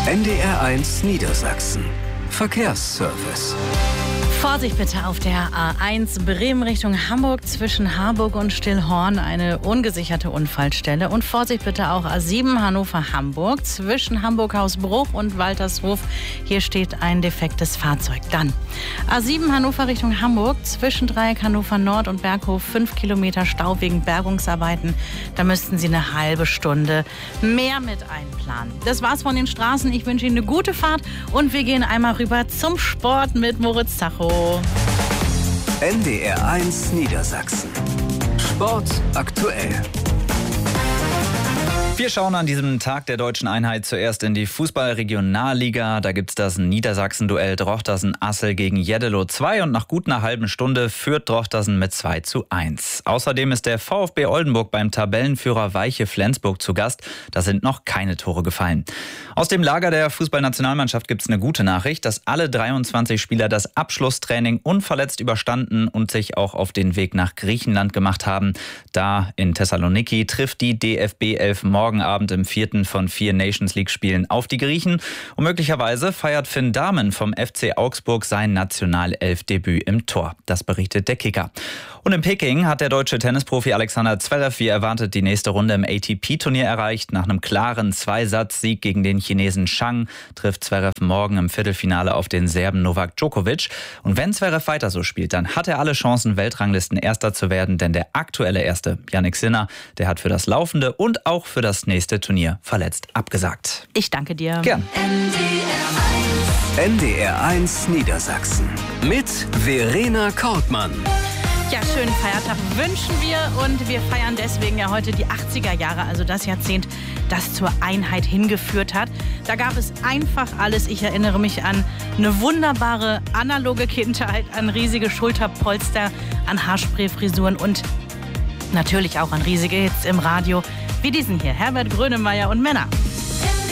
NDR1 Niedersachsen. Verkehrsservice. Vorsicht bitte auf der A1 Bremen Richtung Hamburg zwischen Harburg und Stillhorn, eine ungesicherte Unfallstelle. Und Vorsicht bitte auch A7 Hannover-Hamburg zwischen Hamburg-Hausbruch und Waltershof. Hier steht ein defektes Fahrzeug. Dann A7 Hannover Richtung Hamburg zwischen Dreieck Hannover Nord und Berghof 5 Kilometer Stau wegen Bergungsarbeiten. Da müssten Sie eine halbe Stunde mehr mit einplanen. Das war's von den Straßen. Ich wünsche Ihnen eine gute Fahrt und wir gehen einmal rüber zum Sport mit Moritz Zacho. NDR1 Niedersachsen. Sport aktuell. Wir schauen an diesem Tag der deutschen Einheit zuerst in die Fußball-Regionalliga. Da gibt's das Niedersachsen-Duell Drochtersen-Assel gegen Jeddelo 2 und nach gut einer halben Stunde führt Drochtersen mit 2:1. Außerdem ist der VfB Oldenburg beim Tabellenführer Weiche Flensburg zu Gast. Da sind noch keine Tore gefallen. Aus dem Lager der Fußballnationalmannschaft gibt's eine gute Nachricht, dass alle 23 Spieler das Abschlusstraining unverletzt überstanden und sich auch auf den Weg nach Griechenland gemacht haben. Da in Thessaloniki trifft die DFB 11 morgen Abend im 4. von 4 Nations League-Spielen auf die Griechen. Und möglicherweise feiert Finn Dahmen vom FC Augsburg sein Nationalelf-Debüt im Tor. Das berichtet der Kicker. Und in Peking hat der deutsche Tennisprofi Alexander Zverev wie erwartet die nächste Runde im ATP-Turnier erreicht. Nach einem klaren Zweisatz-Sieg gegen den Chinesen Zhang trifft Zverev morgen im Viertelfinale auf den Serben Novak Djokovic. Und wenn Zverev weiter so spielt, dann hat er alle Chancen, Weltranglisten-Erster zu werden. Denn der aktuelle Erste, Jannik Sinner, der hat für das laufende und auch für das nächste Turnier verletzt abgesagt. Ich danke dir. Gern. NDR1 Niedersachsen. Mit Verena Kortmann. Ja, schönen Feiertag wünschen wir und wir feiern deswegen ja heute die 80er Jahre, also das Jahrzehnt, das zur Einheit hingeführt hat. Da gab es einfach alles. Ich erinnere mich an eine wunderbare analoge Kindheit, an riesige Schulterpolster, an Haarspray-Frisuren und natürlich auch an riesige Hits im Radio, wie diesen hier, Herbert Grönemeyer und Männer.